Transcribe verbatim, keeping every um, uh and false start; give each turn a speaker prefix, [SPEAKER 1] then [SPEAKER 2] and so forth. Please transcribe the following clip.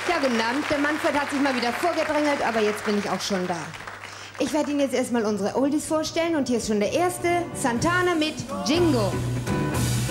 [SPEAKER 1] Ja, guten Abend. Der Manfred hat sich mal wieder vorgedrängelt, aber jetzt bin ich auch schon da. Ich werde Ihnen jetzt erstmal unsere Oldies vorstellen und hier ist schon der erste, Santana mit Jingo.